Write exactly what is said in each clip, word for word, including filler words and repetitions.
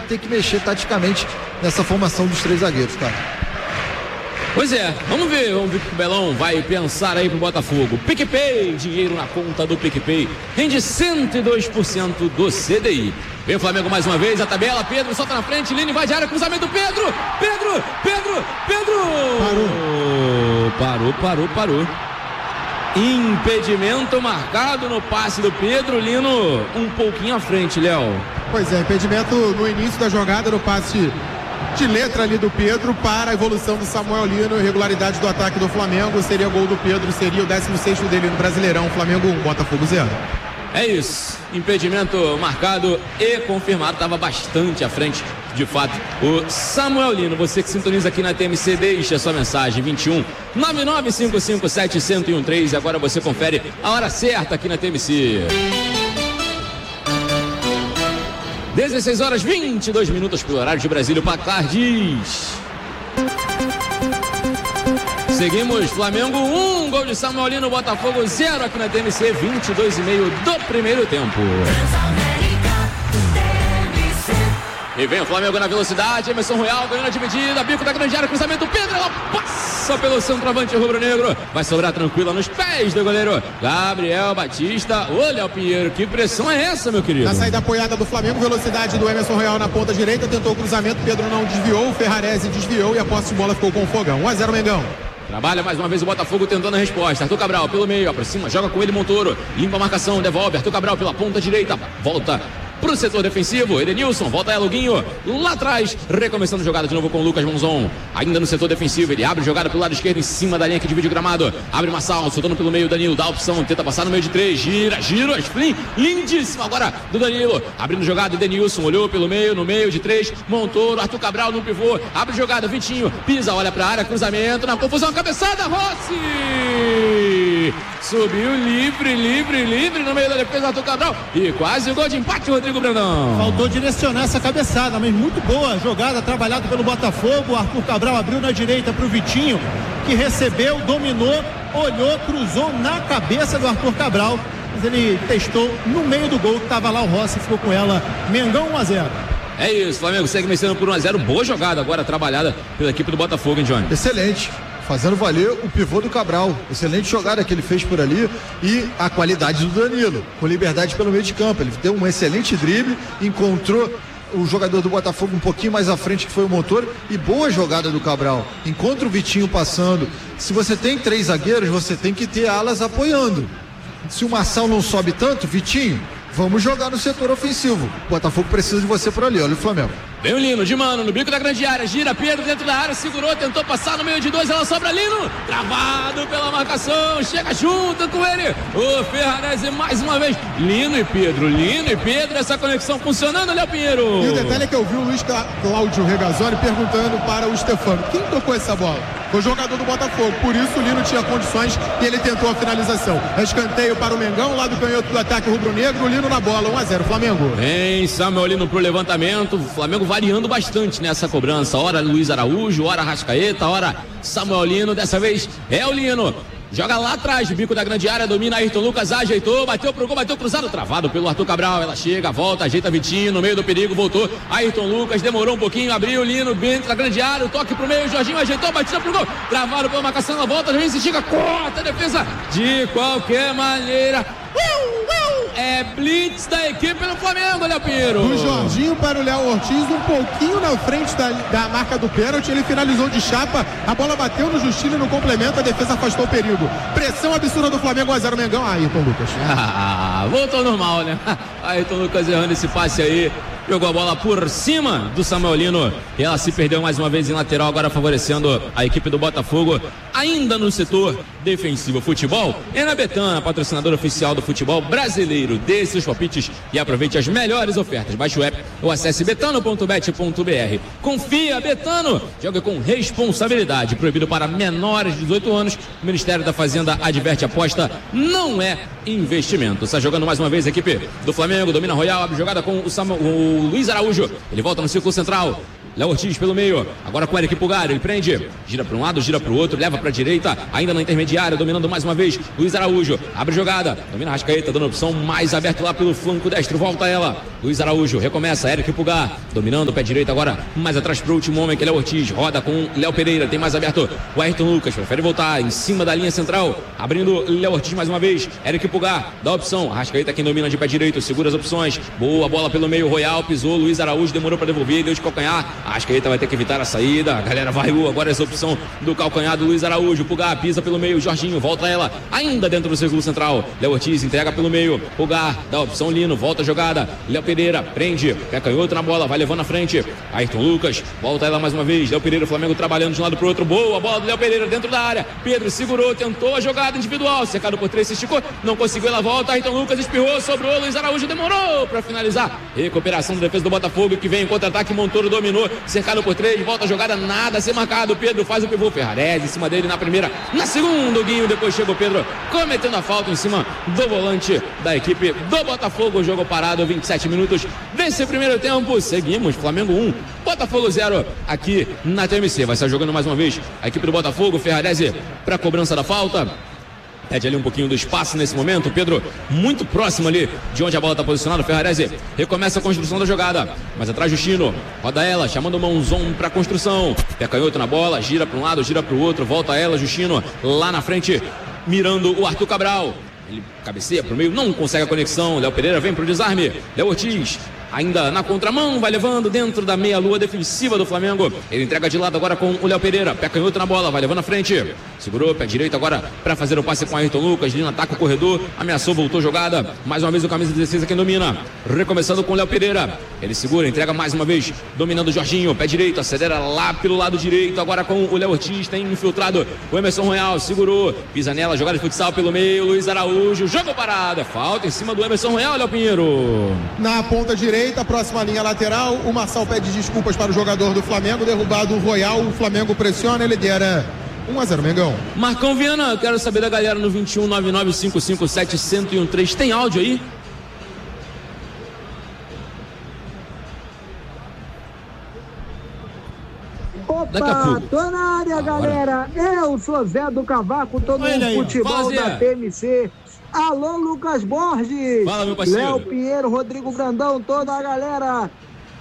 ter que mexer taticamente nessa formação dos três zagueiros, cara. Pois é, vamos ver, vamos ver que o Belão vai pensar aí pro Botafogo. PicPay, dinheiro na conta do PicPay, rende cento e dois por cento do C D I. Vem o Flamengo mais uma vez, a tabela, Pedro solta na frente, Lino vai de área, cruzamento, Pedro, Pedro, Pedro, Pedro! Parou, parou, parou, parou. Impedimento marcado no passe do Pedro, Lino um pouquinho à frente, Léo. Pois é, impedimento no início da jogada, no passe de letra ali do Pedro para a evolução do Samuel Lino, irregularidade do ataque do Flamengo, seria gol do Pedro, seria o décimo sexto dele no Brasileirão, Flamengo um, Botafogo zero. É isso, impedimento marcado e confirmado, estava bastante à frente, de fato, o Samuel Lino. Você que sintoniza aqui na T M C, deixa a sua mensagem, vinte e um, nove nove cinco cinco sete, zero um três, e agora você confere a hora certa aqui na T M C. dezesseis horas, vinte e dois minutos pelo horário de Brasília, o placar diz... Seguimos, Flamengo um, gol de Samuel Lino, Botafogo zero aqui na T M C, vinte e dois e meio do primeiro tempo. E vem o Flamengo na velocidade, Emerson Royal ganhando a dividida, bico da grande área, cruzamento, Pedro, ela passa pelo centroavante rubro-negro, vai sobrar tranquila nos pés do goleiro Gabriel Batista. Olha o Pinheiro, que pressão é essa, meu querido? Na saída apoiada do Flamengo, velocidade do Emerson Royal na ponta direita, tentou o cruzamento, Pedro não desviou, o Ferrarese desviou e a posse de bola ficou com o Fogão. um a zero Mengão. Trabalha mais uma vez o Botafogo tentando a resposta. Arthur Cabral pelo meio, aproxima, joga com ele Montoro, limpa a marcação, devolve. Arthur Cabral pela ponta direita, volta pro setor defensivo, Edenilson, volta Eloguinho, lá atrás, recomeçando a jogada de novo com o Lucas Monzon, ainda no setor defensivo, ele abre jogada pelo lado esquerdo, em cima da linha que divide o gramado, abre Massal, soltando pelo meio, Danilo, dá a opção, tenta passar no meio de três, gira, gira, Splin, lindíssimo agora do Danilo, abrindo jogada, Edenilson, olhou pelo meio, no meio de três, Montoro, Arthur Cabral no pivô, abre jogada, Vitinho, pisa, olha pra área, cruzamento, na confusão, cabeçada, Rossi! Subiu livre, livre, livre no meio da defesa, Arthur Cabral, e quase o gol de empate, Rodrigo Brandão. Faltou direcionar essa cabeçada, mas muito boa jogada, trabalhada pelo Botafogo. Arthur Cabral abriu na direita para o Vitinho, que recebeu, dominou, olhou, cruzou na cabeça do Arthur Cabral, mas ele testou no meio do gol, que estava lá o Rossi, ficou com ela. Mengão um a zero. É isso, Flamengo segue vencendo por um a zero, boa jogada agora trabalhada pela equipe do Botafogo, hein, Johnny? Excelente, fazendo valer o pivô do Cabral, excelente jogada que ele fez por ali e a qualidade do Danilo, com liberdade pelo meio de campo, ele deu um excelente drible, encontrou o jogador do Botafogo um pouquinho mais à frente, que foi o Montoro, e boa jogada do Cabral, encontra o Vitinho passando. Se você tem três zagueiros, você tem que ter alas apoiando. Se o Marçal não sobe tanto, Vitinho, vamos jogar no setor ofensivo. O Botafogo precisa de você por ali, olha o Flamengo. Vem o Lino, de mano, no bico da grande área, gira Pedro dentro da área, segurou, tentou passar no meio de dois, ela sobra Lino, travado pela marcação, chega junto com ele, o Ferrarese mais uma vez, Lino e Pedro, Lino e Pedro, essa conexão funcionando, Léo Pinheiro. E o detalhe é que eu vi o Luiz Cláudio Regazzoni perguntando para o Stefano, quem tocou essa bola? Foi o jogador do Botafogo, por isso o Lino tinha condições e ele tentou a finalização. Escanteio para o Mengão, lá do canhoto do ataque rubro-negro, o Lino na bola, um a zero Flamengo. Vem Samuel Lino pro levantamento, Flamengo variando bastante nessa cobrança, ora Luiz Araújo, ora Rascaeta, ora Samuel Lino, dessa vez é o Lino. Joga lá atrás, bico da grande área, domina Ayrton Lucas, ajeitou, bateu pro gol, bateu cruzado, travado pelo Arthur Cabral, ela chega, volta, ajeita Vitinho, no meio do perigo, voltou, Ayrton Lucas, demorou um pouquinho, abriu, Lino, dentro da grande área, o toque pro meio, Jorginho ajeitou, batida pro gol, travado pela marcação, ela volta, Jorginho se estica, corta a defesa, de qualquer maneira, é blitz da equipe do Flamengo, Léo Pinheiro. Do Jorginho para o Léo Ortiz, um pouquinho na frente da, da marca do pênalti, ele finalizou de chapa, a bola bateu no Justino no complemento, a defesa afastou o perigo. Pressão absurda do Flamengo, um a zero Mengão. Ah, Ayrton Lucas. Ah, voltou normal, né? Ayrton Lucas errando esse passe aí. Jogou a bola por cima do Samuel Lino e ela se perdeu mais uma vez em lateral, agora favorecendo a equipe do Botafogo, ainda no setor defensivo. Futebol é na Betano, patrocinadora oficial do futebol brasileiro. Dê seus palpites e aproveite as melhores ofertas. Baixe o app ou acesse betano ponto bet ponto br. Confia, Betano, joga com responsabilidade. Proibido para menores de dezoito anos. O Ministério da Fazenda adverte: aposta não é investimento. Está jogando mais uma vez a equipe do Flamengo, domina Royal, abre jogada com o, Samuel, o Luiz Araújo, ele volta no círculo central, Léo Ortiz pelo meio, agora com o Eric Pulgar, ele prende, gira para um lado, gira para o outro, leva para a direita, ainda na intermediária, dominando mais uma vez, Luiz Araújo, abre jogada, domina a Arrascaeta, dando opção mais aberto lá pelo flanco destro, volta ela, Luiz Araújo, recomeça, Eric Pulgar, dominando o pé direito agora, mais atrás para o último homem que é Léo Ortiz, roda com Léo Pereira, tem mais aberto o Ayrton Lucas, prefere voltar em cima da linha central, abrindo Léo Ortiz mais uma vez, Eric Pulgar, dá opção, Arrascaeta quem domina de pé direito, segura as opções, boa bola pelo meio, Royal, pisou, Luiz Araújo demorou para devolver, deu de calcanhar, Arrascaeta vai ter que evitar a saída, a galera vai, agora essa opção do calcanhar do Luiz Araújo, Pulgar pisa pelo meio, Jorginho, volta ela, ainda dentro do círculo central, Léo Ortiz entrega pelo meio, Pulgar, dá opção, Lino, volta a jogada, Léo Pereira, prende, pé canhoto na bola, vai levando na frente, Ayrton Lucas, volta ela mais uma vez, Léo Pereira, o Flamengo trabalhando de um lado pro outro, boa bola do Léo Pereira dentro da área, Pedro segurou, tentou a jogada individual, cercado por três, se esticou, não conseguiu, ela volta, Ayrton Lucas espirrou, sobrou, Luiz Araújo demorou para finalizar, recuperação da defesa do Botafogo, que vem em contra-ataque, Montoro dominou, cercado por três, volta a jogada, nada a ser marcado, Pedro faz o pivô, Ferrarese em cima dele na primeira, na segunda o Guinho, depois chega o Pedro cometendo a falta em cima do volante da equipe do Botafogo, jogo parado, vinte e sete minutos desse primeiro tempo, seguimos, Flamengo um, Botafogo zero, aqui na T M C, vai estar jogando mais uma vez a equipe do Botafogo, Ferrarese para cobrança da falta, pede ali um pouquinho do espaço nesse momento, Pedro muito próximo ali de onde a bola está posicionada, Ferrarese recomeça a construção da jogada, mas atrás Justino, roda ela, chamando o Mãozão para construção, pé canhoto na bola, gira para um lado, gira para o outro, volta ela, Justino lá na frente, mirando o Arthur Cabral, ele cabeceia para o meio, não consegue a conexão, Léo Pereira vem para o desarme, Léo Ortiz ainda na contramão, vai levando dentro da meia-lua defensiva do Flamengo, ele entrega de lado agora com o Léo Pereira, pé canhoto na bola, vai levando na frente, segurou, pé direito agora para fazer o passe com Ayrton Lucas, Lino ataca o corredor, ameaçou, voltou jogada, mais uma vez o camisa dezesseis quem domina, recomeçando com o Léo Pereira, ele segura, entrega mais uma vez, dominando o Jorginho, pé direito, acelera lá pelo lado direito, agora com o Léo Ortiz, tem infiltrado o Emerson Royal, segurou, pisa nela, jogada de futsal pelo meio, Luiz Araújo, jogo parado, é falta em cima do Emerson Royal, Léo Pinheiro. Na ponta direita, próxima linha lateral, o Marçal pede desculpas para o jogador do Flamengo, derrubado o Royal, o Flamengo pressiona, ele lidera um a zero, Mengão. Marcão Viana, quero saber da galera no vinte e um, nove nove cinco cinco sete, zero zero um três, tem áudio aí? Opa, tô na área, galera. Eu sou Zé do Cavaco, tô no futebol da T M C. Alô, Lucas Borges. Fala, meu parceiro. Léo Pinheiro, Rodrigo Grandão, toda a galera.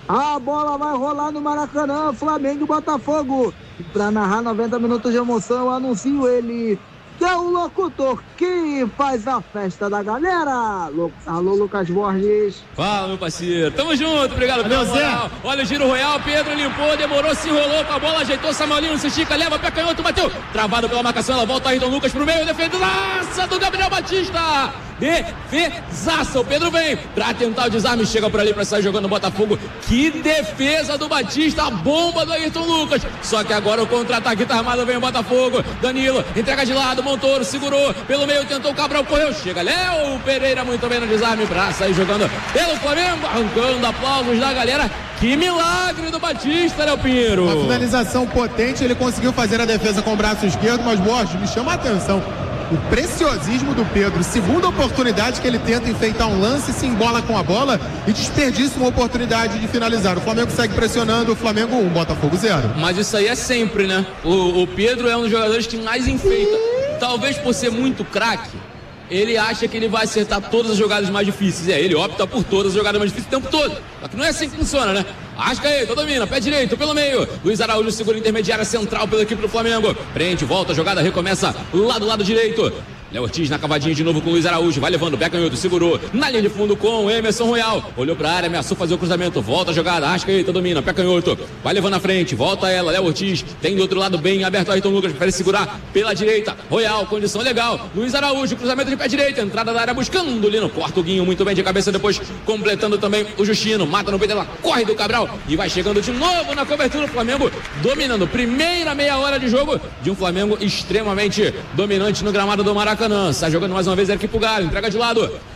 A bola vai rolar no Maracanã, Flamengo e Botafogo. E pra narrar noventa minutos de emoção, eu anuncio ele, que é o locutor que faz a festa da galera. Alô, Lucas Borges. Fala, meu parceiro. Tamo junto, obrigado pela moral. Olha o giro Royal, Pedro limpou, demorou, se enrolou com a bola, ajeitou, Samuelino se estica, leva, pé canhoto, bateu. Travado pela marcação, ela volta, Ayrton Lucas pro meio, defesa do Gabriel Batista. Defesaça, o Pedro vem pra tentar o desarme, chega por ali pra sair jogando o Botafogo. Que defesa do Batista, a bomba do Ayrton Lucas. Só que agora o contra-ataque tá armado, vem o Botafogo. Danilo, entrega de lado, Montoro segurou, pelo meio tentou o Cabral, correu, chega Léo Pereira muito bem no desarme pra sair jogando pelo Flamengo, arrancando aplausos da galera. Que milagre do Batista, Léo Pinheiro. Uma finalização potente, ele conseguiu fazer a defesa com o braço esquerdo, mas Borges, me chama a atenção o preciosismo do Pedro, segunda oportunidade que ele tenta enfeitar um lance, se embola com a bola e desperdiça uma oportunidade de finalizar. O Flamengo segue pressionando, o Flamengo um, Botafogo zero. Mas isso aí é sempre, né? O, o Pedro é um dos jogadores que mais enfeita, talvez por ser muito craque, ele acha que ele vai acertar todas as jogadas mais difíceis. É, ele opta por todas as jogadas mais difíceis o tempo todo. Só que não é assim que funciona, né? Arrascaeta, domina, pé direito, pelo meio. Luiz Araújo segura intermediária central pela equipe do Flamengo. Prende, volta, a jogada recomeça lá do lado direito. Léo Ortiz na cavadinha de novo com o Luiz Araújo, vai levando, pé canhoto, segurou, na linha de fundo com o Emerson Royal, olhou pra área, ameaçou fazer o cruzamento, volta a jogada, Arrascaeta domina, pé canhoto, vai levando na frente, volta ela, Léo Ortiz, tem do outro lado bem aberto, Ayrton Lucas, prefere segurar pela direita, Royal, condição legal, Luiz Araújo, cruzamento de pé direito, entrada da área buscando o Lino, corta o Guinho muito bem de cabeça, depois completando também o Justino, mata no peito dela, corre do Cabral e vai chegando de novo na cobertura do Flamengo, dominando, primeira meia hora de jogo de um Flamengo extremamente dominante no gramado do Maracanã, sai jogando mais uma vez Eric Pulgar, entrega de lado,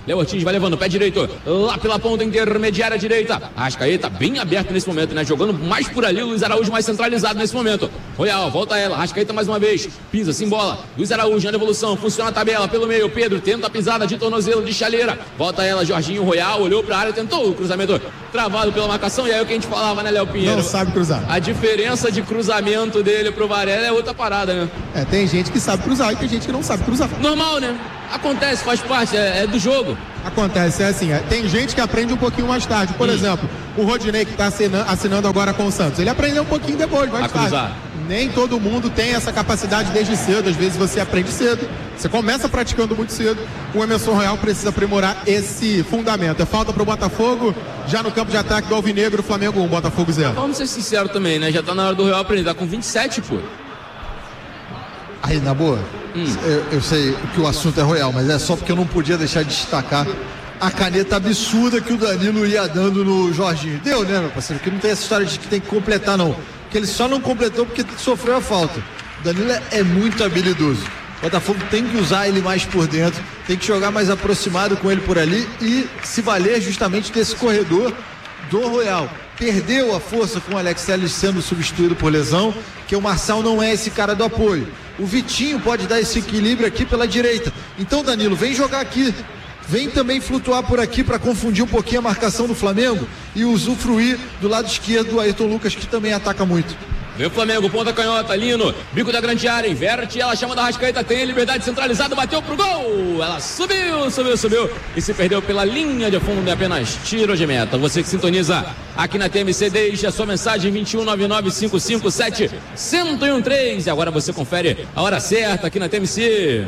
Léo Ortiz vai levando o pé direito lá pela ponta intermediária direita. Arrascaeta bem aberto nesse momento, né? Jogando mais por ali, o Luiz Araújo mais centralizado nesse momento. Royal, volta ela, Arrascaeta mais uma vez, pisa, sem bola. Luiz Araújo na devolução, funciona a tabela pelo meio. Pedro tenta a pisada de tornozelo de chaleira. Volta ela, Jorginho, Royal, olhou pra área, tentou o cruzamento travado pela marcação. E aí o que a gente falava, né, Léo Pinheiro? Não sabe cruzar. A diferença de cruzamento dele pro Varela é outra parada, né? É, tem gente que sabe cruzar e tem gente que não sabe cruzar. Normal, né? Acontece, faz parte, é, é do jogo. Acontece, é assim, é, tem gente que aprende um pouquinho mais tarde. Por hum. exemplo, o Rodinei que está assinando, assinando agora com o Santos, ele aprendeu um pouquinho depois, mais a tarde. Cruzar. Nem todo mundo tem essa capacidade desde cedo, às vezes você aprende cedo, você começa praticando muito cedo. O Emerson Royal precisa aprimorar esse fundamento. É falta para o Botafogo, já no campo de ataque do Alvinegro, Flamengo um, Botafogo zero. Vamos ser sinceros também, né? Já tá na hora do Royal aprender, tá com vinte e sete, pô. Aí, na boa, hum. eu, eu sei que o assunto é Royal, mas é só porque eu não podia deixar de destacar a caneta absurda que o Danilo ia dando no Jorginho. Deu, né, meu parceiro? Que não tem essa história de que tem que completar, não. Que ele só não completou porque sofreu a falta. O Danilo é muito habilidoso. O Botafogo tem que usar ele mais por dentro, tem que jogar mais aproximado com ele por ali e se valer justamente desse corredor do Royal. Perdeu a força com o Alex Telles sendo substituído por lesão, que o Marçal não é esse cara do apoio. O Vitinho pode dar esse equilíbrio aqui pela direita. Então, Danilo, vem jogar aqui. Vem também flutuar por aqui para confundir um pouquinho a marcação do Flamengo e usufruir do lado esquerdo do Ayrton Lucas, que também ataca muito. Vem o Flamengo, ponta canhota, Lino, bico da grande área, inverte, ela chama da Arrascaeta, tem liberdade centralizada, bateu pro gol, ela subiu, subiu, subiu e se perdeu pela linha de fundo, é apenas tiro de meta. Você que sintoniza aqui na T M C, deixa a sua mensagem vinte e um, nove nove cinco cinco sete, um zero um três e agora você confere a hora certa aqui na T M C.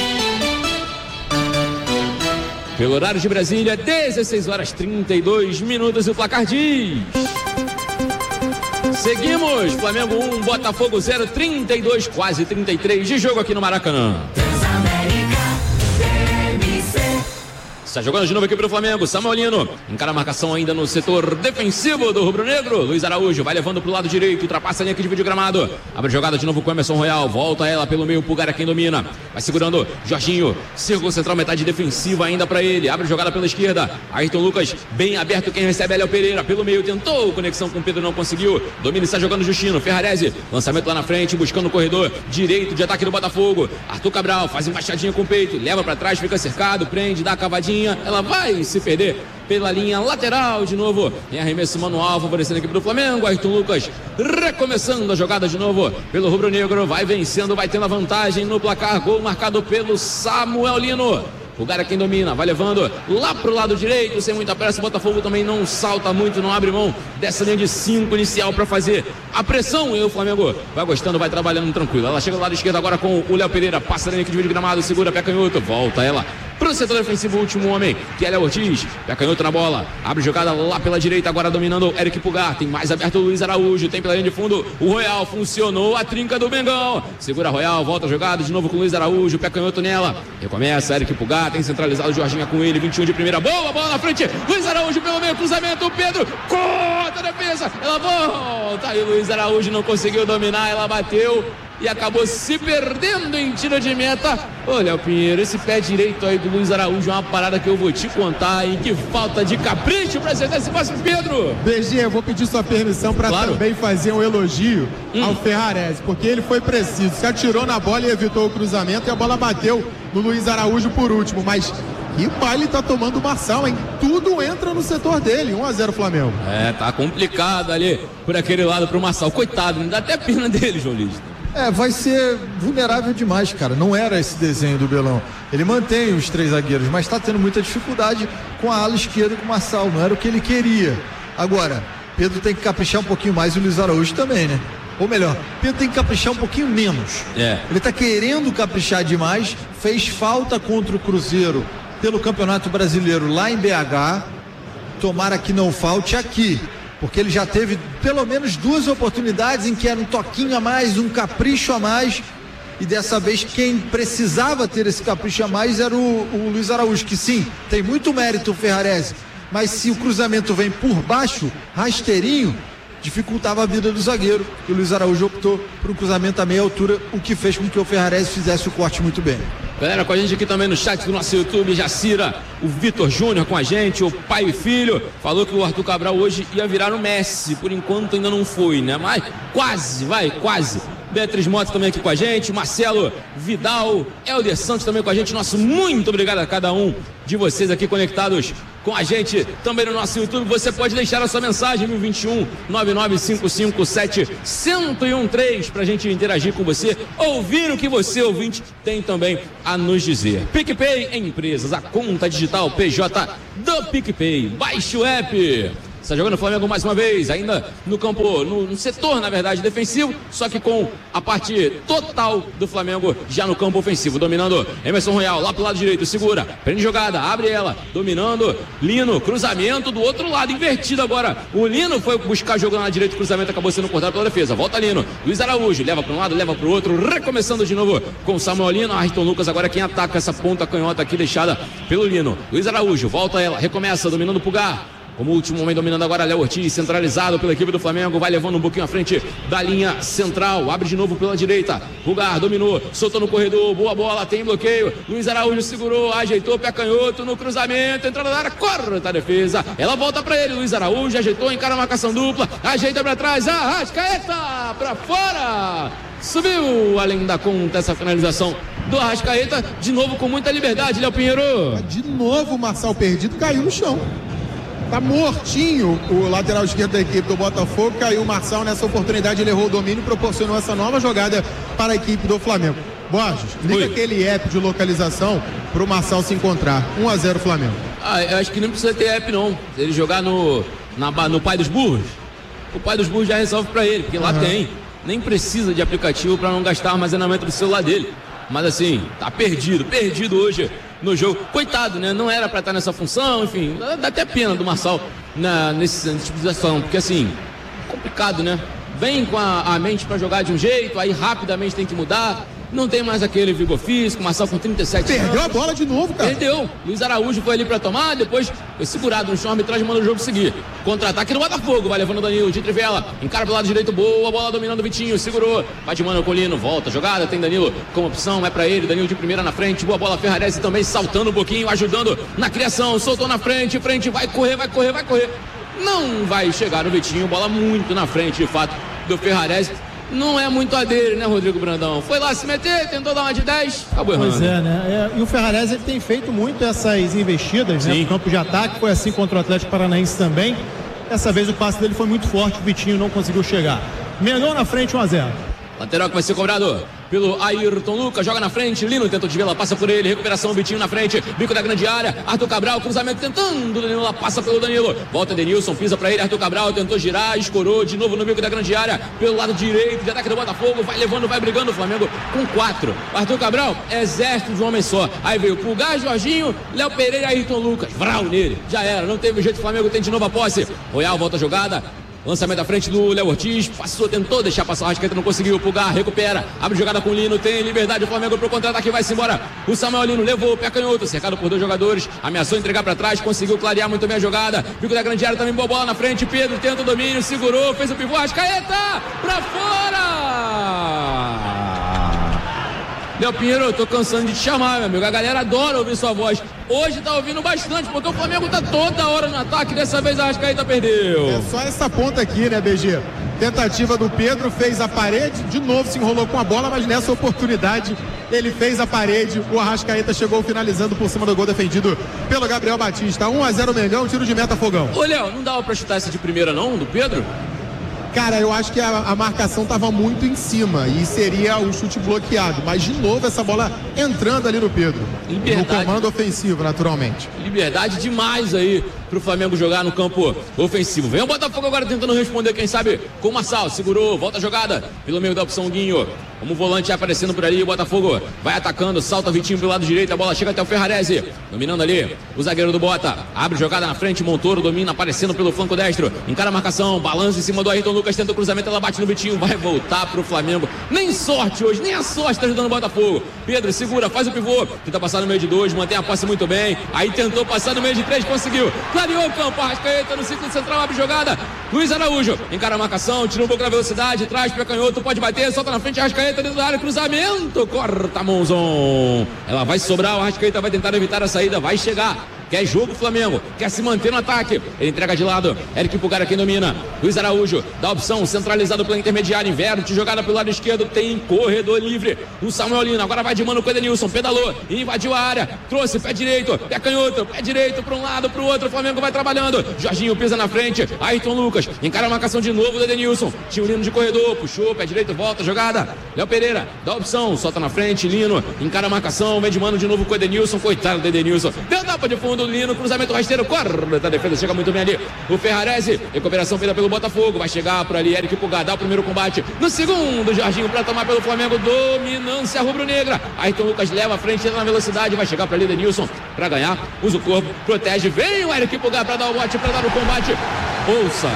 Pelo horário de Brasília, dezesseis horas e trinta e dois minutos e o placar diz... Seguimos, Flamengo um, Botafogo zero, trinta e dois, quase trinta e três de jogo aqui no Maracanã. Está jogando de novo aqui para o Flamengo, Samuelino encara a marcação ainda no setor defensivo do rubro-negro. Luiz Araújo vai levando para o lado direito, ultrapassa a linha que divide o gramado, abre a jogada de novo com o Emerson Royal, volta ela pelo meio, Pulgar é quem domina, vai segurando Jorginho, círculo central, metade defensiva ainda para ele, abre a jogada pela esquerda, Ayrton Lucas bem aberto, quem recebe é Léo Pereira, pelo meio tentou conexão com o Pedro, não conseguiu, domina, está jogando Justino, Ferrarese, lançamento lá na frente, buscando o corredor direito de ataque do Botafogo, Arthur Cabral faz embaixadinha com o peito, leva para trás, fica cercado, prende, dá a cavadinha, ela vai se perder pela linha lateral de novo, em arremesso manual favorecendo a equipe do Flamengo. Ayrton Lucas recomeçando a jogada de novo pelo rubro-negro, vai vencendo, vai tendo a vantagem no placar, gol marcado pelo Samuel Lino. O cara quem domina, vai levando lá pro lado direito, sem muita pressa. O Botafogo também não salta muito, não abre mão dessa linha de cinco inicial para fazer a pressão. E o Flamengo vai gostando, vai trabalhando tranquilo. Ela chega do lado esquerdo agora com o Léo Pereira, passa a linha que divide o gramado, segura pé canhoto, volta ela pro setor defensivo, o último homem, que é Léo Ortiz, pé canhoto na bola, abre jogada lá pela direita, agora dominando o Eric Pulgar, tem mais aberto o Luiz Araújo, tem pela linha de fundo o Royal, funcionou a trinca do Mengão, segura Royal, volta a jogada de novo com o Luiz Araújo, pé canhoto nela, recomeça Eric Pulgar, tem centralizado o Jorginho com ele, vinte e um de primeira, boa bola na frente, Luiz Araújo pelo meio, cruzamento, Pedro, corta a defesa, ela volta, aí o Luiz Araújo não conseguiu dominar, ela bateu e acabou se perdendo em tiro de meta. Olha, Pinheiro, esse pé direito aí do Luiz Araújo é uma parada que eu vou te contar, hein? Que falta de capricho para acertar esse passe, Pedro. B G, eu vou pedir sua permissão para claro. também fazer um elogio hum. ao Ferrarese, porque ele foi preciso, se atirou na bola e evitou o cruzamento e a bola bateu no Luiz Araújo por último, mas que baile tá tomando o Marçal, hein? Tudo entra no setor dele, um a zero Flamengo. É, tá complicado ali por aquele lado pro Marçal, coitado, me dá até pena dele, João Luiz. É, vai ser vulnerável demais, cara. Não era esse desenho do Belão. Ele mantém os três zagueiros, mas está tendo muita dificuldade com a ala esquerda e com o Marçal. Não era o que ele queria. Agora, Pedro tem que caprichar um pouquinho mais e o Luiz Araújo também, né? Ou melhor, Pedro tem que caprichar um pouquinho menos. É. Ele está querendo caprichar demais. Fez falta contra o Cruzeiro pelo Campeonato Brasileiro lá em B H. Tomara que não falte aqui, porque ele já teve pelo menos duas oportunidades em que era um toquinho a mais, um capricho a mais, e dessa vez quem precisava ter esse capricho a mais era o, o Luiz Araújo, que sim, tem muito mérito o Ferrarese, mas se o cruzamento vem por baixo, rasteirinho, dificultava a vida do zagueiro. E o Luiz Araújo optou por um cruzamento a meia altura, o que fez com que o Ferrarese fizesse o corte muito bem. Galera com a gente aqui também no chat do nosso YouTube, Jacira, o Vitor Júnior com a gente, o pai e filho, falou que o Arthur Cabral hoje ia virar o Messi, por enquanto ainda não foi, né? Mas quase, vai, quase. Beatriz Mota também aqui com a gente, Marcelo Vidal, Helder Santos também com a gente, nosso muito obrigado a cada um de vocês aqui conectados com a gente também no nosso YouTube. Você pode deixar a sua mensagem no vinte e um, nove nove cinco cinco sete, um zero um três pra gente interagir com você, ouvir o que você, ouvinte, tem também a nos dizer. PicPay Empresas, a conta digital P J do PicPay. Baixe o app. Está jogando o Flamengo mais uma vez, ainda no campo, no, no setor, na verdade, defensivo, só que com a parte total do Flamengo já no campo ofensivo, dominando Emerson Royal, lá pro lado direito, segura, prende jogada, abre ela, dominando, Lino, cruzamento do outro lado, invertido agora, o Lino foi buscar jogo na direita, cruzamento acabou sendo cortado pela defesa, volta Lino, Luiz Araújo, leva para um lado, leva para o outro, recomeçando de novo com Samuel Lino, Ayrton Lucas agora quem ataca essa ponta canhota aqui deixada pelo Lino, Luiz Araújo, volta ela, recomeça, dominando o Pulgar. Como último homem dominando agora, Léo Ortiz, centralizado pela equipe do Flamengo, vai levando um pouquinho à frente da linha central, abre de novo pela direita, Pulgar dominou, soltou no corredor, boa bola, tem bloqueio, Luiz Araújo segurou, ajeitou, pé canhoto no cruzamento, entrada na área, corta a defesa, ela volta pra ele, Luiz Araújo, ajeitou, encara a marcação dupla, ajeita pra trás, Arrascaeta, pra fora, subiu além da conta essa finalização do Arrascaeta, de novo com muita liberdade, Léo Pinheiro. De novo o Marçal perdido caiu no chão. Tá mortinho o lateral esquerdo da equipe do Botafogo, caiu o Marçal nessa oportunidade, ele errou o domínio e proporcionou essa nova jogada para a equipe do Flamengo. Borges, liga Oi. aquele app de localização para o Marçal se encontrar. um a zero Flamengo. Ah, eu acho que não precisa ter app não. Se ele jogar no, na, no Pai dos Burros, o Pai dos Burros já resolve para ele, porque lá uhum. tem. Nem precisa de aplicativo para não gastar armazenamento do celular dele. Mas assim, tá perdido, perdido hoje no jogo. Coitado, né? Não era pra estar nessa função, enfim, dá até pena do Marçal na, nesse, nesse tipo de ação, porque assim, complicado, né? Vem com a, a mente pra jogar de um jeito, aí rapidamente tem que mudar. Não tem mais aquele vigor físico, Marçal com trinta e sete anos. Perdeu a bola de novo, cara. Perdeu. Luiz Araújo foi ali pra tomar, depois foi segurado no chão, a arbitragem manda o jogo seguir. Contra-ataque no Botafogo, vai levando o Danilo de Trivela, encara pro lado direito, boa bola dominando o Vitinho, segurou, vai de mano com o Lino, volta, jogada, tem Danilo como opção, é pra ele, Danilo de primeira na frente, boa bola, Ferrarese também saltando um pouquinho, ajudando na criação, soltou na frente, frente, vai correr, vai correr, vai correr. Não vai chegar no Vitinho, bola muito na frente, de fato, do Ferrarese. Não é muito a dele, né, Rodrigo Brandão? Foi lá se meter, tentou dar uma de dez, acabou errando. Pois é, né? É, e o Ferrarese ele tem feito muito essas investidas, né, no campo de ataque, foi assim contra o Atlético Paranaense também. Dessa vez o passe dele foi muito forte, o Vitinho não conseguiu chegar. Mengão na frente, um a zero. Lateral que vai ser cobrado pelo Ayrton Lucas, joga na frente, Lino tenta desviar, ela passa por ele, recuperação, Vitinho na frente, bico da grande área, Arthur Cabral, cruzamento tentando, Danilo, ela passa pelo Danilo, volta Denilson, pisa pra ele, Arthur Cabral tentou girar, escorou de novo no bico da grande área, pelo lado direito de ataque do Botafogo, vai levando, vai brigando o Flamengo com quatro, Arthur Cabral, exército de um homem só, aí veio Pulgar, Jorginho, Léo Pereira, Ayrton Lucas, vral nele, já era, não teve jeito, o Flamengo tem de novo a posse, Royal volta a jogada, lançamento à frente do Léo Ortiz, passou, tentou deixar passar o Arrascaeta, não conseguiu, Pulgar, recupera, abre jogada com o Lino, tem liberdade, o Flamengo pro contra-ataque, vai-se embora, o Samuel Lino levou, pé canhoto, cercado por dois jogadores, ameaçou entregar pra trás, conseguiu clarear muito bem a jogada, bico da grande área também, boa bola na frente, Pedro tenta o domínio, segurou, fez o pivô, Arrascaeta, pra fora! Léo Pinheiro, eu tô cansando de te chamar, meu amigo. A galera adora ouvir sua voz. Hoje tá ouvindo bastante, porque o Flamengo tá toda hora no ataque. Dessa vez a Arrascaeta perdeu. É só essa ponta aqui, né, B G? Tentativa do Pedro, fez a parede, de novo se enrolou com a bola, mas nessa oportunidade ele fez a parede. O Arrascaeta chegou finalizando por cima do gol defendido pelo Gabriel Batista. um a zero Mengão, tiro de meta, Fogão. Ô, Léo, não dava pra chutar essa de primeira não, do Pedro? Cara, eu acho que a, a marcação estava muito em cima e seria o chute bloqueado. Mas, de novo, essa bola entrando ali no Pedro. Liberdade. No comando ofensivo, naturalmente. Liberdade demais aí pro Flamengo jogar no campo ofensivo. Vem o Botafogo agora tentando responder, quem sabe, com o Marçal. Segurou, volta a jogada pelo meio da opção Guinho. Como volante aparecendo por ali, o Botafogo vai atacando, salta Vitinho pro lado direito, a bola chega até o Ferrarese. Dominando ali, o zagueiro do Bota. Abre jogada na frente, Montoro domina, aparecendo pelo flanco destro. Encara a marcação, balança em cima do Ayrton Lucas, tenta o cruzamento, ela bate no Vitinho, vai voltar pro Flamengo. Nem sorte hoje, nem a sorte tá ajudando o Botafogo. Pedro segura, faz o pivô, tenta passar no meio de dois, mantém a posse muito bem. Aí tentou passar no meio de três, conseguiu. Claro, clareou o campo. Arrascaeta no círculo central, abre jogada. Luiz Araújo encara a marcação, tira um pouco da velocidade, traz para canhoto, pode bater, solta na frente. Arrascaeta dentro da área, cruzamento, corta Monzon. Ela vai sobrar, o Arrascaeta vai tentar evitar a saída, vai chegar. Quer jogo o Flamengo, quer se manter no ataque. Ele entrega de lado, Eric Pulgar quem domina. Luiz Araújo dá opção, centralizado pela intermediária, inverte, jogada pelo lado esquerdo, tem corredor livre. O Samuel Lino agora vai de mano com o Edenilson, pedalou, invadiu a área, trouxe pé direito, pé canhoto, pé direito para um lado, para o outro. O Flamengo vai trabalhando. Jorginho pisa na frente, Ayrton Lucas encara a marcação de novo do Edenilson. Tinha o Lino de corredor, puxou, pé direito, volta, jogada. Léo Pereira dá opção, solta na frente, Lino encara a marcação, vem de mano de novo com o Edenilson, coitado do Edenilson. Deu tapa de fundo. Lino, cruzamento rasteiro, corta a defesa, chega muito bem ali o Ferrarese, recuperação feita pelo Botafogo, vai chegar por ali Eric Pulgar, dá o primeiro combate, no segundo Jorginho para tomar pelo Flamengo, dominância rubro-negra. Ayrton Lucas leva a frente, entra na velocidade, vai chegar para ali Denilson para ganhar, usa o corpo, protege, vem o Eric Pulgar para dar o bote, para dar o combate. Ouça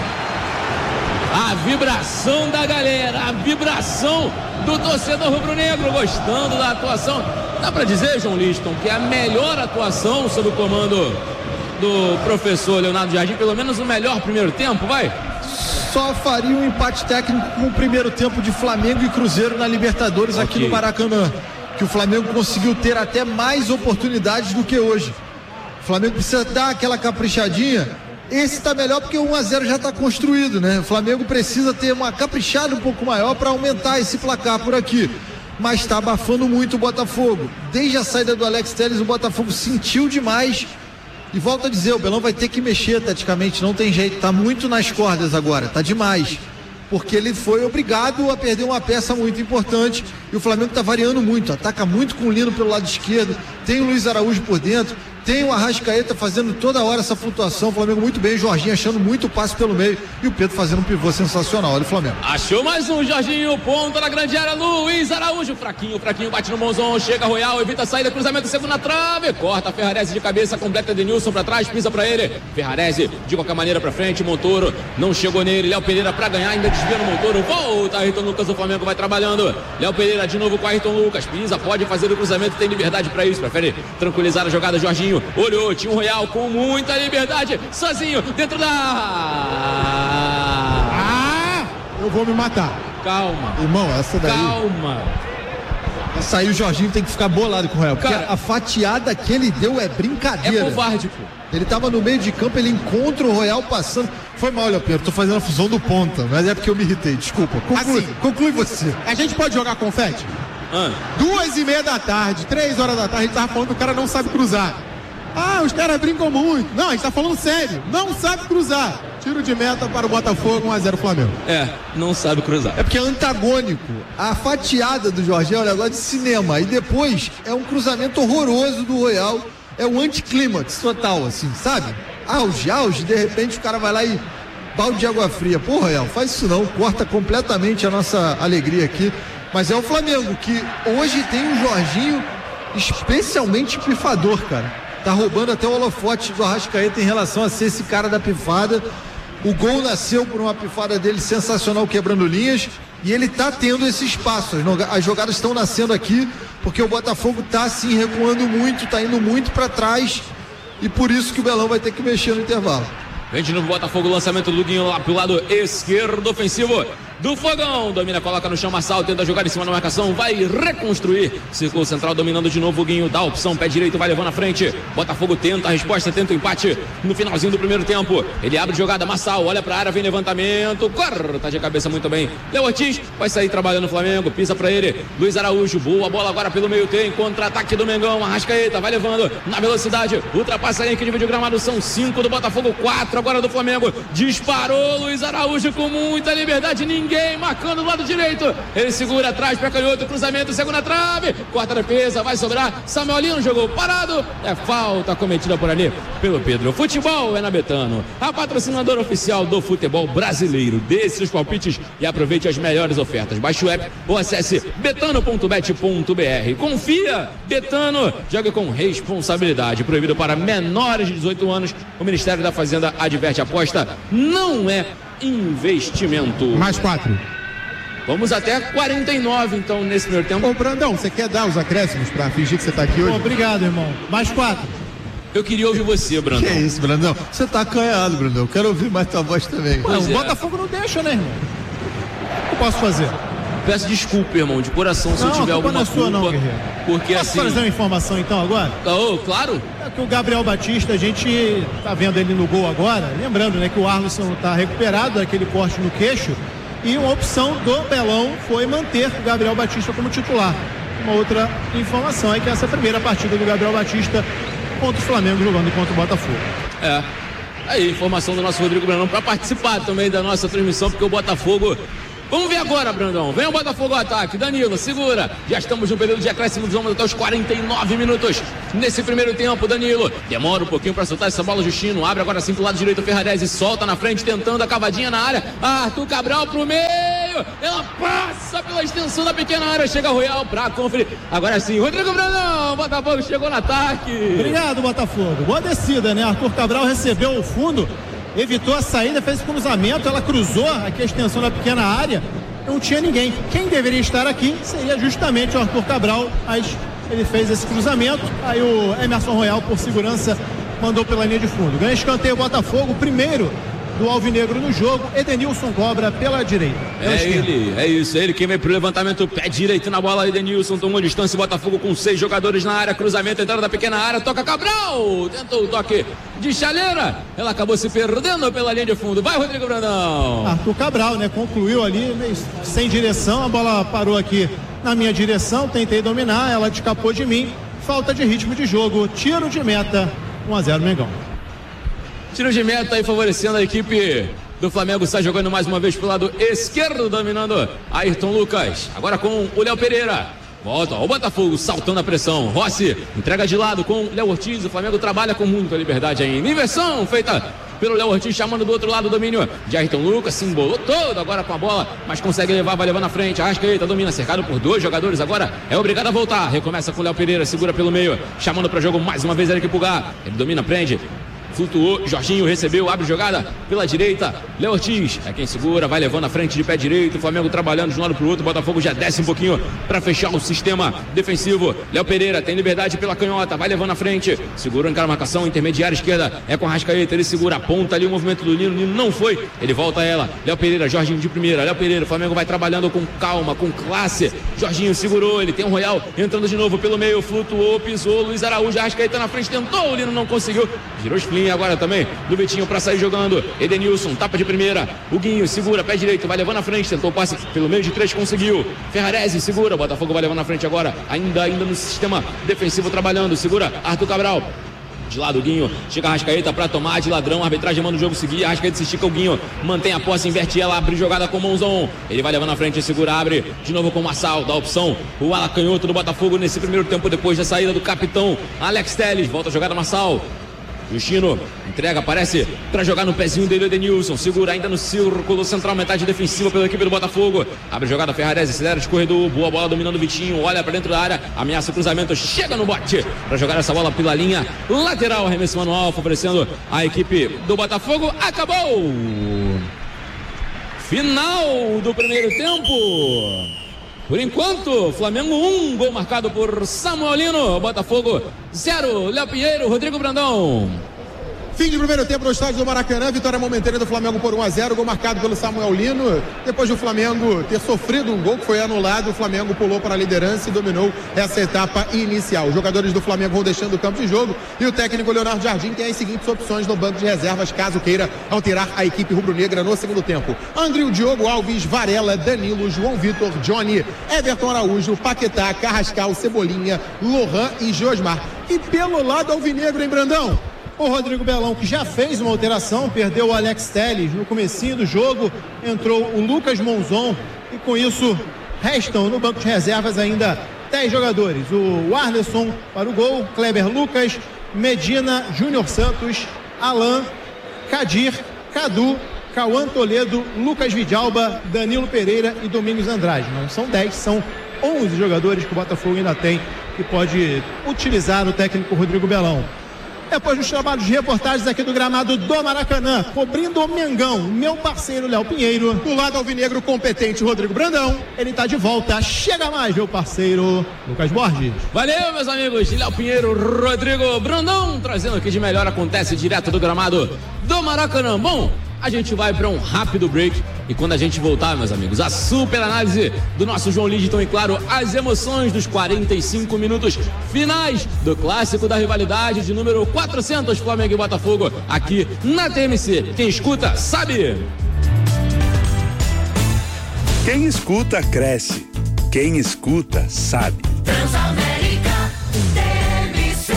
a vibração da galera, a vibração do torcedor rubro-negro, gostando da atuação. Dá para dizer, João Liston, que é a melhor atuação sob o comando do professor Leonardo Jardim, pelo menos o melhor primeiro tempo, vai? Só faria um empate técnico com o primeiro tempo de Flamengo e Cruzeiro na Libertadores, okay, aqui no Maracanã, que o Flamengo conseguiu ter até mais oportunidades do que hoje. O Flamengo precisa dar aquela caprichadinha. Esse tá melhor porque o um a zero já tá construído, né? O Flamengo precisa ter uma caprichada um pouco maior para aumentar esse placar por aqui. Mas está abafando muito o Botafogo. Desde a saída do Alex Telles, o Botafogo sentiu demais. E volto a dizer, o Belão vai ter que mexer taticamente, não tem jeito, tá muito nas cordas agora, tá demais. Porque ele foi obrigado a perder uma peça muito importante. E o Flamengo tá variando muito, ataca muito com o Lino pelo lado esquerdo, tem o Luiz Araújo por dentro, tem o Arrascaeta fazendo toda hora essa flutuação. O Flamengo muito bem, o Jorginho achando muito passe pelo meio e o Pedro fazendo um pivô sensacional. Olha o Flamengo. Achou mais um, Jorginho, ponta na grande área, Luiz Araújo, fraquinho, fraquinho, bate no Monzon, chega Royal, evita a saída, cruzamento, segunda trave, corta Ferrarese de cabeça, completa Denilson pra trás, pisa pra ele, Ferrarese de qualquer maneira pra frente, Montoro não chegou nele, Léo Pereira pra ganhar, ainda desvia no Montoro, volta Ayrton Lucas, o Flamengo vai trabalhando, Léo Pereira de novo com Ayrton Lucas, pisa, pode fazer o cruzamento, tem liberdade pra isso, prefere tranquilizar a jogada, Jorginho olhou, tinha um Royal com muita liberdade, sozinho, dentro da... Ah, eu vou me matar. Calma. Irmão, essa daí... Calma. Essa aí o Jorginho tem que ficar bolado com o Royal, porque Cara, a fatiada que ele deu é brincadeira. É covarde, pô. Ele tava no meio de campo, ele encontra o Royal passando. Foi mal, Léo Pedro, tô fazendo a fusão do ponta, mas é porque eu me irritei, desculpa. Conclui, assim, conclui você. A gente pode jogar confete? Ah. Duas e meia da tarde, três horas da tarde, a gente tava falando que o cara não sabe cruzar. Ah, os caras brincam muito. Não, a gente tá falando sério. Não sabe cruzar. Tiro de meta para o Botafogo, um a zero Flamengo. É, não sabe cruzar. É porque é antagônico. A fatiada do Jorginho é um negócio de cinema. E depois é um cruzamento horroroso do Royal. É um anticlímax total, assim, sabe? Auge, auge, de repente o cara vai lá e balde de água fria. Pô, Royal, faz isso não. Corta completamente a nossa alegria aqui. Mas é o Flamengo que hoje tem um Jorginho especialmente pifador, cara. Tá roubando até o holofote do Arrascaeta em relação a ser esse cara da pifada. O gol nasceu por uma pifada dele sensacional, quebrando linhas, e ele tá tendo esse espaço. As jogadas estão nascendo aqui porque o Botafogo tá assim recuando muito, tá indo muito para trás, e por isso que o Belão vai ter que mexer no intervalo. Vem de novo Botafogo, lançamento do Guinho lá pro lado esquerdo ofensivo do Fogão, domina, coloca no chão Marçal, tenta jogar em cima da marcação, vai reconstruir, círculo central dominando de novo o Guinho, dá a opção, pé direito, vai levando na frente, Botafogo tenta a resposta, tenta o empate no finalzinho do primeiro tempo, ele abre jogada, Marçal, olha pra área, vem levantamento, corta de cabeça muito bem, Léo Ortiz vai sair trabalhando o Flamengo, pisa pra ele, Luiz Araújo, boa bola agora pelo meio, tem contra-ataque do Mengão, Arrascaeta vai levando na velocidade, ultrapassa aí que nível de gramado, são cinco do Botafogo, quatro agora do Flamengo, disparou Luiz Araújo com muita liberdade, ninguém Ninguém marcando do lado direito. Ele segura atrás para canhoto, cruzamento, segunda trave, quarta defesa, vai sobrar. Samuel Lino jogou parado. É falta cometida por ali pelo Pedro. Futebol é na Betano, a patrocinadora oficial do futebol brasileiro. Dê seus palpites e aproveite as melhores ofertas. Baixe o app ou acesse betano ponto bet ponto br. Confia, Betano, joga com responsabilidade. Proibido para menores de dezoito anos. O Ministério da Fazenda adverte: a aposta não é investimento. Mais quatro. Vamos até quarenta e nove, então, nesse primeiro tempo. Ô, Brandão, você quer dar os acréscimos pra fingir que você tá aqui hoje? Obrigado, irmão. Mais quatro. Eu queria ouvir você, Brandão. Que é isso, Brandão? Você tá acanhado, Brandão. Eu quero ouvir mais tua voz também. Ué, o é. Botafogo não deixa, né, irmão? O que eu posso fazer? Peço desculpa, irmão, de coração, se não, eu tiver a culpa alguma não é sua, culpa. não, guerreiro. Porque Posso assim... trazer uma informação então agora? Oh, claro. É que o Gabriel Batista, a gente tá vendo ele no gol agora, lembrando, né, que o Arlisson tá recuperado daquele corte no queixo, e uma opção do Belão foi manter o Gabriel Batista como titular. Uma outra informação é que essa é a primeira partida do Gabriel Batista contra o Flamengo jogando contra o Botafogo. É. Aí, informação do nosso Rodrigo Brandão para participar também da nossa transmissão, porque o Botafogo... Vamos ver agora, Brandão. Vem o Botafogo ao ataque. Danilo, segura. Já estamos no período de acréscimo, vamos até os quarenta e nove minutos. Nesse primeiro tempo, Danilo demora um pouquinho para soltar essa bola. Justino abre agora sim pro lado direito. Ferrarese solta na frente, tentando a cavadinha na área. Arthur Cabral pro meio. Ela passa pela extensão da pequena área. Chega Royal para conferir. Agora sim, Rodrigo Brandão. Botafogo chegou no ataque. Obrigado, Botafogo. Boa descida, né? Arthur Cabral recebeu o fundo, evitou a saída, fez o cruzamento, ela cruzou aqui a extensão da pequena área, não tinha ninguém. Quem deveria estar aqui seria justamente o Arthur Cabral, mas ele fez esse cruzamento, aí o Emerson Royal, por segurança, mandou pela linha de fundo. Ganha escanteio o Botafogo, primeiro do Alvinegro no jogo. Edenilson cobra pela direita. Pela é esquerda. ele, é isso, é ele quem vem pro levantamento, pé direito na bola. Edenilson tomou distância, Botafogo com seis jogadores na área, cruzamento, entrada da pequena área, toca Cabral, tentou o toque de chaleira, ela acabou se perdendo pela linha de fundo. Vai, Rodrigo Brandão. Arthur Cabral, né, concluiu ali, meio sem direção, a bola parou aqui na minha direção, tentei dominar, ela escapou de mim, falta de ritmo de jogo, tiro de meta, um a zero Mengão. Tiro de meta aí favorecendo a equipe do Flamengo. Está jogando mais uma vez pro lado esquerdo, dominando Ayrton Lucas. Agora com o Léo Pereira. Volta, ó, o Botafogo saltando a pressão. Rossi entrega de lado com o Léo Ortiz. O Flamengo trabalha com muita liberdade ainda. Inversão feita pelo Léo Ortiz, chamando do outro lado o domínio de Ayrton Lucas. Se embolou todo agora com a bola, mas consegue levar, vai levando na frente. Arrascaeta domina, cercado por dois jogadores. Agora é obrigado a voltar. Recomeça com o Léo Pereira, segura pelo meio, chamando para jogo mais uma vez Eric Pulgar. Ele domina, prende. Flutuou, Jorginho recebeu, abre jogada pela direita, Léo Ortiz é quem segura, vai levando a frente de pé direito, o Flamengo trabalhando de um lado pro outro, o Botafogo já desce um pouquinho para fechar o sistema defensivo. Léo Pereira tem liberdade pela canhota, vai levando a frente, segura, encara a marcação, intermediária esquerda, é com a Arrascaeta, ele segura, aponta ali o movimento do Nino, Nino não foi, ele volta a ela, Léo Pereira, Jorginho de primeira, Léo Pereira, o Flamengo vai trabalhando com calma, com classe, Jorginho segurou, ele tem um Royal, entrando de novo pelo meio, flutuou, pisou, Luiz Araújo, Arrascaeta na frente, tentou, o Nino não conseguiu, girou os plinhos agora também do Vitinho para sair jogando. Edenilson, tapa de primeira. O Guinho segura, pé direito, vai levando na frente. Tentou passe pelo meio de três, conseguiu. Ferrarese segura, Botafogo vai levando na frente agora. Ainda, ainda no sistema defensivo trabalhando. Segura Arthur Cabral. De lado o Guinho, chega a Arrascaeta para tomar de ladrão, a arbitragem manda o jogo seguir, a Arrascaeta se estica, o Guinho mantém a posse, inverte ela, abre jogada com o mãozão, ele vai levando na frente, segura, abre de novo com o Marçal, dá opção, o ala canhoto do Botafogo nesse primeiro tempo, depois da saída do capitão Alex Telles, volta a jogada Marçal. Justino entrega, aparece para jogar no pezinho dele, Edenilson, segura ainda no círculo central, metade defensiva pela equipe do Botafogo, abre jogada Ferrarese, acelera de corredor, boa bola dominando o Vitinho, olha para dentro da área, ameaça o cruzamento, chega no bote para jogar essa bola pela linha lateral, arremesso manual favorecendo a equipe do Botafogo. Acabou! Final do primeiro tempo. Por enquanto, Flamengo um, gol marcado por Samuel Lino, Botafogo zero, Léo Pinheiro, Rodrigo Brandão. Fim de primeiro tempo no estádio do Maracanã, vitória momentânea do Flamengo por um a zero, gol marcado pelo Samuel Lino. Depois do Flamengo ter sofrido um gol que foi anulado, o Flamengo pulou para a liderança e dominou essa etapa inicial. Os jogadores do Flamengo vão deixando o campo de jogo e o técnico Leonardo Jardim tem as seguintes opções no banco de reservas, caso queira alterar a equipe rubro-negra no segundo tempo: Andril, Diogo Alves, Varela, Danilo, João Vitor, Johnny, Everton Araújo, Paquetá, Carrascal, Cebolinha, Lohan e Josmar. E pelo lado alvinegro, hein, Brandão? O Rodrigo Belão, que já fez uma alteração, perdeu o Alex Telles no comecinho do jogo, entrou o Lucas Monzon e com isso restam no banco de reservas ainda dez jogadores. O Arlisson para o gol, Kleber Lucas, Medina, Júnior Santos, Alan, Kadir, Cadu, Cauã Toledo, Lucas Vidalba, Danilo Pereira e Domingos Andrade. Não são dez, são onze jogadores que o Botafogo ainda tem que pode utilizar o técnico Rodrigo Belão. depois dos trabalhos de reportagens aqui do gramado do Maracanã, cobrindo o Mengão, meu parceiro Léo Pinheiro. Do lado alvinegro competente, Rodrigo Brandão. Ele tá de volta, chega mais, meu parceiro Lucas Borges. Valeu, meus amigos, Léo Pinheiro, Rodrigo Brandão, trazendo o que de melhor acontece direto do gramado do Maracanã. Bom, a gente vai para um rápido break e quando a gente voltar, meus amigos, a super análise do nosso João Lidton e, claro, as emoções dos quarenta e cinco minutos finais do clássico da rivalidade de número quatrocentos, Flamengo e Botafogo, aqui na T M C. Quem escuta, sabe. Quem escuta, cresce. Quem escuta, sabe. Transamérica, T M C.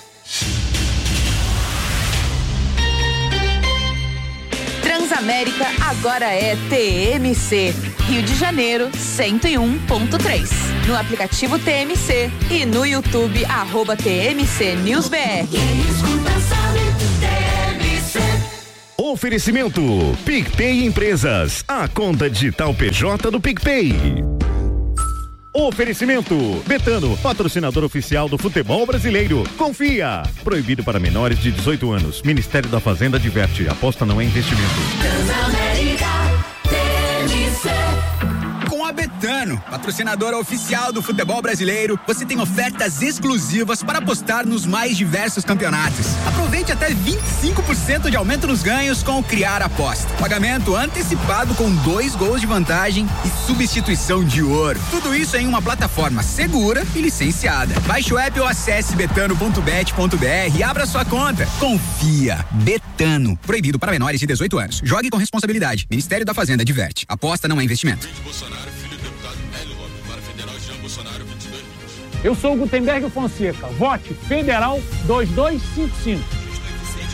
Transamérica agora é T M C. Rio de Janeiro, cento e um ponto três. No aplicativo T M C e no YouTube, arroba T M C News B R. Quem escuta sabe, T M C. Oferecimento PicPay Empresas, a conta digital P J do PicPay. Oferecimento Betano, patrocinador oficial do futebol brasileiro. Confia. Proibido para menores de dezoito anos. Ministério da Fazenda adverte. Aposta não é investimento. Transamérica, T M C. Com a Betano, patrocinadora oficial do futebol brasileiro, você tem ofertas exclusivas para apostar nos mais diversos campeonatos. Aproveite até vinte e cinco por cento de aumento nos ganhos com o Criar Aposta. Pagamento antecipado com dois gols de vantagem e substituição de ouro. Tudo isso em uma plataforma segura e licenciada. Baixe o app ou acesse betano ponto bet ponto br e abra sua conta. Confia. Betano. Proibido para menores de dezoito anos. Jogue com responsabilidade. Ministério da Fazenda adverte. Aposta não é investimento. Eu sou o Gutenberg Fonseca. Vote Federal dois dois cinco cinco.